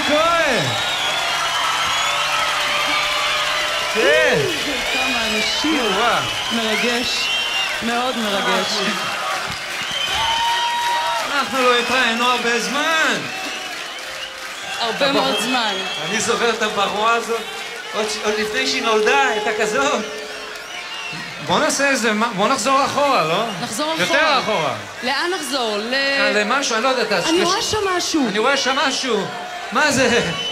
כהן! כן! כמה אנשים. מרגש. מאוד מרגש. אנחנו לא התראינו הרבה זמן. הרבה מאוד זמן. אני זוכר את הבחורה הזאת עוד לפני שהיא נולדה, הייתה כזאת. בוא נעשה איזה, בוא נחזור אחורה, לא? נחזור אחורה. יותר אחורה. לאן נחזור? למשהו, אני לא יודעת. אני רואה שם משהו. אני רואה שם משהו. מה זה?